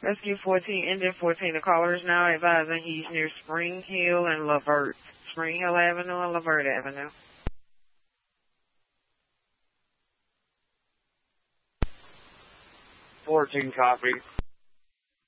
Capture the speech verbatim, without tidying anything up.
Rescue fourteen, Engine fourteen. The caller is now advising he's near Spring Hill and Lavert. Spring Hill Avenue and Lavert Avenue. fourteen copy.